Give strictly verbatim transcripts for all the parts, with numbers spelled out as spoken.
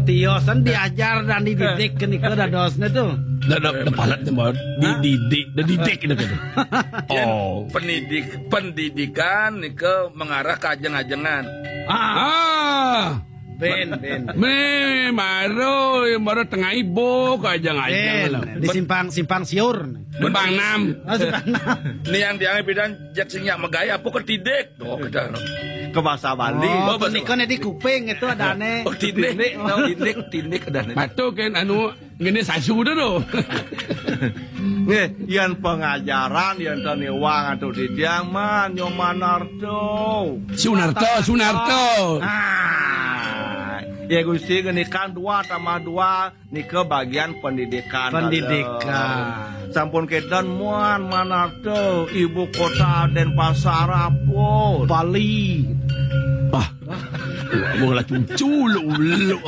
tiosan diajar dan dididik ke nika dadosnya tuh. Dah dah palat mau dididik, dah didik itu kan. Oh, pendidik pendidikan nika mengarah ke ajeng-ajengan. Ah. Ben, ben. Me, maro, maro tengah ibu kau ajang-ajang lah. Di simpang simpang siur. Simpang enam. Oh, simpang enam. Ini yang dianggap bidan jak singnya megaya apa ketidik. Oh, kita. Ke bahasa Bali. Oh, pernikahan di kuping itu ada aneh. Oh, tindik. Oh, tindik, tindik ada aneh. Batu kan anu gini sasu dah tu. Nih, yang pengajaran yang tani wang atau di diaman Nyomanarto. Sunarto, Sunarto. Ah, ya Gusti genikan dua tambah dua nih ke bagian pendidikan. Pendidikan. Sampun kedan muan Manarto, ibu kota Denpasar apa? Bali. Ah, boleh cucu lu lu.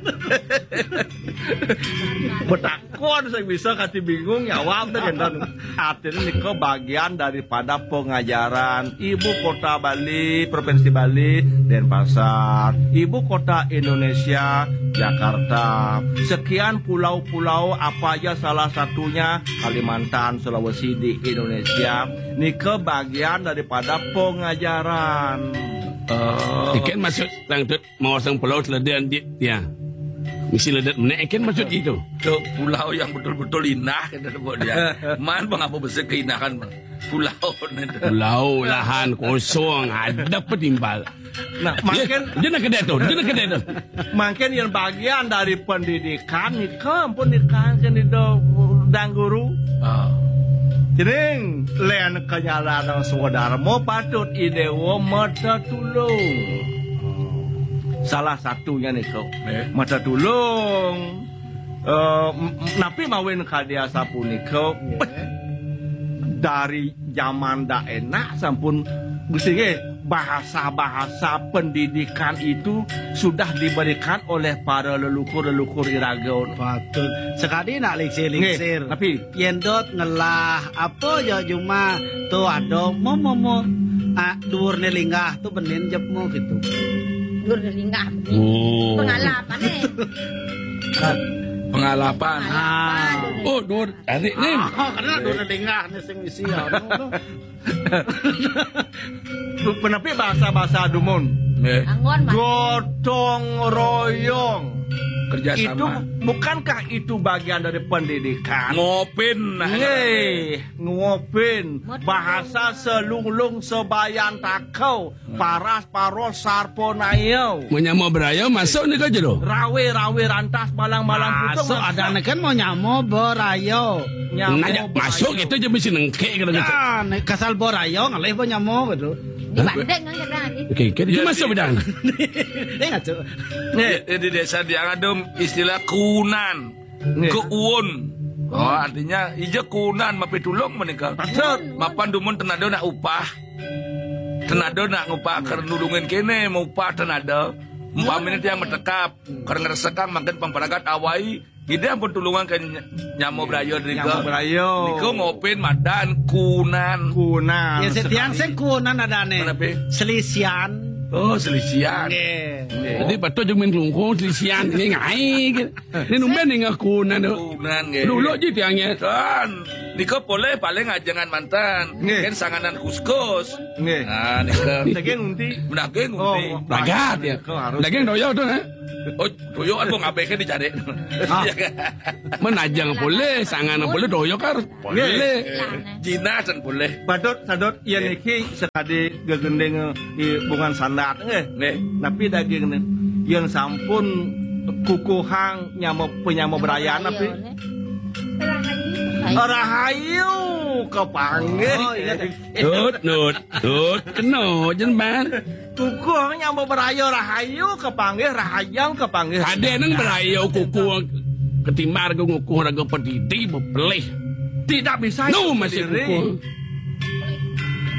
Betakon saya bisa kasih bingung ya wam deh dan artinya ini kebagian daripada pengajaran ibu kota Bali, provinsi Bali, Denpasar, ibu kota Indonesia, Jakarta. Sekian pulau-pulau apa aja salah satunya Kalimantan, Sulawesi di Indonesia. Ini kebagian daripada pengajaran. Oh. Ikan masuk langtut mau sang pulau seledian dia. Ya. Misi ledat menek ikan masuk itu. Ke pulau yang betul-betul indah kita sebut dia. Man bang apa besar keindahan bang. Pulau. Pulau lahan kosong ada petimbal. Nah, makin dia nak kedai tu, dia nak kedai tu. Makin yang bagian dari pendidikan ni pendidikan jadi dan guru. Oh. Jadi lain kenyalaan saudara mau patut idewo mata tulung. Salah satunya nih kau eh. mata tulung. Uh, napi mawin kadia sapu nih kau dari zaman dah enak sampun gusti bahasa-bahasa pendidikan itu sudah diberikan oleh para leluhur-leluhur Iragon. Betul. Sekali nak liksir-liksir. Tapi yendot ngelah apa ya cuma tu ada mo mo mo ah dur nelinggah tu benin jep mo gitu. Dur nelinggah. Oh. Pengalaman eh. Pengalaman. Ah. Oh, dur adik ni. Ah, karena dur nelinggah ni sing isi ya. Menapi bahasa-bahasa Dumun. Eh. Angon mah. Gotong royong. Kerjasama. Itu bukankah itu bagian dari pendidikan? Ngopin. Nih, ngopin bahasa selunglung sebayan takau paras paros sarpo nayo. Menyamo berayau masuk ni kau je tu. Rawe rawe rantas balang-balang Masuk ada anak kan mau nyamo berayo. Nak masuk kita je mesti nengkek kalau gitu. Ah, kasal berayo ngalih mau nyamo gitu. Di bandeng kan kita ni. Okey, kita masuk bedang. Ingat tu. Nih, di desa dia ada istilah kunan, keuun. Oh, artinya ija kunan mapi tulung menikah. Mapan dumun tenado nak upah. Tenado nak ngupah karena nulungin kene mau upah tenado. Umpamanya dia metekap karena ngeresekan makan pangparagat awai. Ide ampun tulungan kan nyamo brayo Nyamo niko. brayo. Niko ngopin madan kunan. Kunan. Ya setiang sing kunan ada ane. Kenapa? Selisian. Oh, selisian. Nggih. Jadi patut je main kelungkung selisian ni ngai. Ni numben ni ngaku na do. Kunan nggih. Dulu je tiangnya. Dan niko boleh paling ajangan mantan. Nggih. Kan sanganan kuskus. Nggih. Nah, niko. Daging unti. Daging Oh, unti. Bagat ya. Kau harus. Daging doyo tu eh. Oh, doyo kan mau ngabeknya dicari. Ah. Menajang boleh, sangan boleh, doyo kan boleh. Cina kan boleh. Badot sadot iya niki sekali gegendeng i bungan sandat nggih. Nggih. Tapi daging nih yang sampun kukuhang nyamo penyamo berayaan tapi Rahayu kepanggil. Oh, iya. Tut, nut, tut, kena jenman. Kukuhang nyamo berayo rahayu kepanggil rahayang kepanggil. Ada nang berayau kuku ketimar ke nguku raga pedidi bebelih. Tidak bisa No itu masih sendiri. kuku.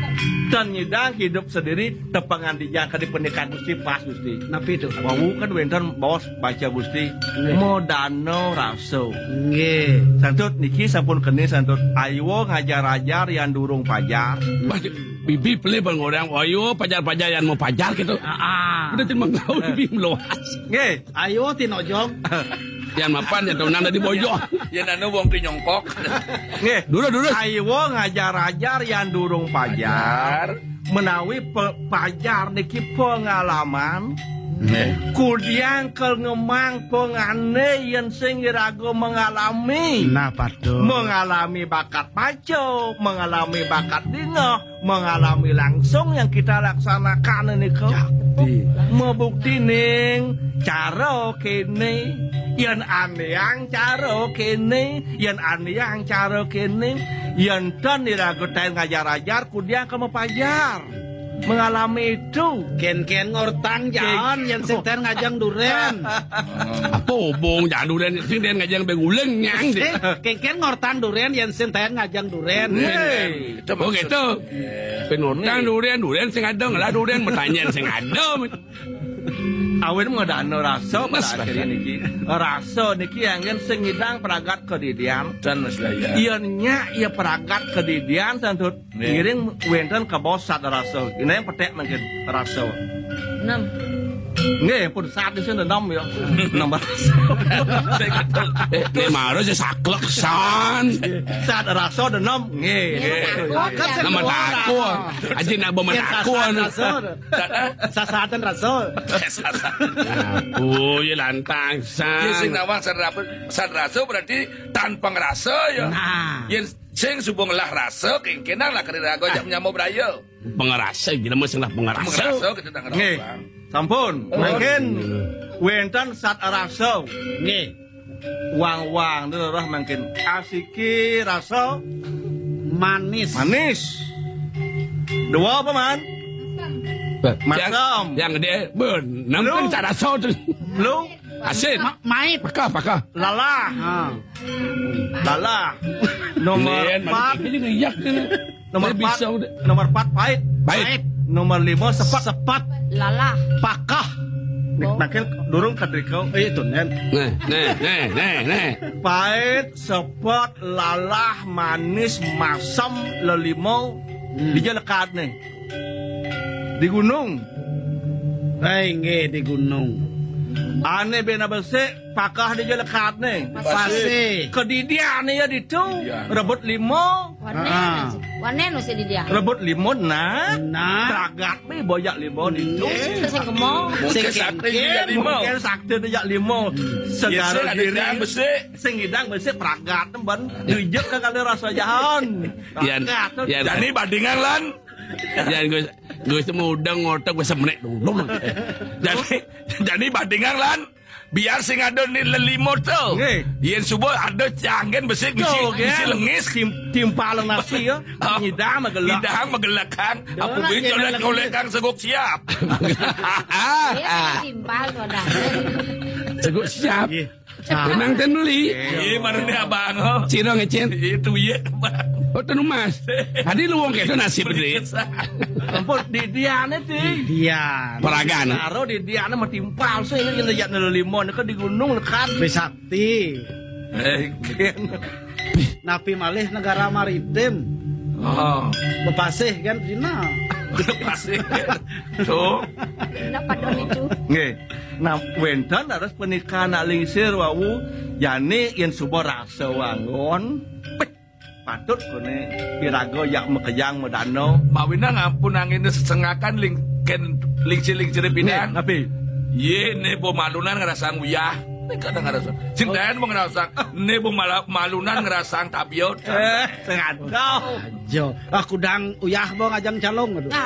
Dan nyidang hidup sendiri tepangan dijangka di pernikahan Gusti pas Gusti. Napi itu. Wawu kan wenten bawas baca Gusti. Modano raso. Nggih. Santut niki sampun kene santut ayo ngajar-ajar yang durung pajar. Bibi beli bang orang, ayo pajar-pajar yang mau pajar gitu. Ah. Udah cuma tahu bibi meluas. Nggih. Ayo tinojong. Yang mapan yang tahu nanda di bojong. Ya nanu wong pi nyongkok. Nggih. Dulu dulu. Ayo ngajar-ajar yang durung pajar. Menawi pe- pajar niki pengalaman. Kudiang kel ngemang pengane yang sing irago mengalami. Nah, padu. Mengalami bakat maco, mengalami bakat dino, mengalami langsung yang kita laksanakan ini kau. Membukti ning cara kene, yang aneh yang cara kene, yang aneh yang cara kene, yang dan irago tain ngajar-ajar kudiang kamu pajar. Mengalami itu. Ken-ken ngortang jalan yang senten ngajang duren. Apa hubung jadu dan sing den ngajang beguleng nyang deh. Eh, Ken-ken ngortang duren yang senten ngajang duren. Hei. Oh gitu. Penurtang durian durian sing ada ngalah durian bertanya sing ada. Awin ngadano raso Mas, pada akhirnya niki. Raso niki angin sing ngidang peragat kedidian. Dan Mas Daya. Iya nya iya peragat kedidian santut. Ngiring wenten ke bosat raso. Ini yang petek mungkin raso. Enam. Nggih pun saat di sini nom ya. Nomor raso. Eh, maro je saklek san. Saat raso dan nom nggih. Kan Nama takut. Aja nak bawa takut. Sasatan rasul. Oh, ya lantang Ya sing san. nawang san raso berarti tanpa ngerasa ya. Nah. Yen sing subung lah rasa kengkenang lah kerja rago jam nyamo brayo. Pengerasa gila mah sing lah pengerasa. Mengerasa kita dah Nggih. ngerasa. Sampun, mungkin wenten saat raso. Nggih. Wang-wang itu roh mungkin asiki raso Manis. manis. Dua apa man? Masam. Yang gede ben, nampak tak rasa tu. Lu Asin. Ma- Maip. Pakah, pakah. lalah. Ah. Lalah. Nomor Len, empat. Ini ngeriak ni. Nomor Saya empat. bisa udah. Nomor empat pahit. Baik. Nomor lima sepat sepat. Lalah. Pakah. Makin durung kadrikau. Eh, itu nen. Nih, nih, nih, nih, nih. Pahit, sepot, lalah, manis, masam, lelimau. Di jelekat nih. Di gunung. Eh, nggih di gunung. Ane bena besek, pakah di jelekat nih. Pasti. Kedidian ya itu. Rebut limau. Wanen. Ah. Wanen mesti di dia. Rebut limau nah. Nah. Tragat nih boyak limau itu. Terus yang kemo. Mungkin Sing sakti kengken, juga limau. Mungkin sakti dijak limau. Ya Segara sing ada diri. yang besek. Sing hidang besek pragat ben dijek ke kali rasa jahan. Yan, Pragat. yan. Jadi bandingan lan. Jangan gue, gue semua udah ngotak gue semenek dulu. Jadi jadi bandingan lan. Biar sing ada ni lelimo tu. Nggih. Yen subuh ada canggen besek misi Tuh, misi kan? lengis. Tim timpalang nasi ya. Oh. Nyidang magelak. Idahang magelakan. Apa Dola, beli jangan colek lagi. kolekang segok siap. Dia timpal tu dah. Seguk siap. Nggih. Memang tenuli. Iya mana ni abang oh. Ciro ngecen. Itu ye. Oh, tenu mas. Hadi lu wong keso nasib deh. Ampun di diane ti. Dia. Peragan. Karo di diane mah timpal sih yang lihat limon kan di gunung lekat. Besakti. Eh, Napi malih negara maritim. oh, Bepasih kan Cina. pasti. Tuh. Dapat don itu. Nggih. Nah, wenten harus pernikahan alingsir wawu yani yen subuh rasa wangon. Pet. Patut kene pirago yak mekejang medano. Mawina ngampun angin sesengakan ling ken ling ciling Nih, ciripinan. ngapi? Ye ne bo malunan ngerasang uyah. Ne kadang ngerasa. Sing dayan mo ngerasang ne bo mala- malunan ngerasang tabiot. Eh, sengadau. Jo, aku dang uyah bo ngajang calong aduh.